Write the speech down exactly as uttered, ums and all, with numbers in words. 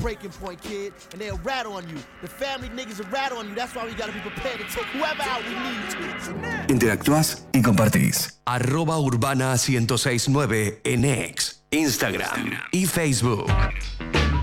breaking point, kid, and they'll rat on you. The family niggas will rat on you. That's why we gotta be prepared to take whoever out we need to. Interactúas y compartís. Arroba Urbana ciento seis punto nueve en X, Instagram y Facebook.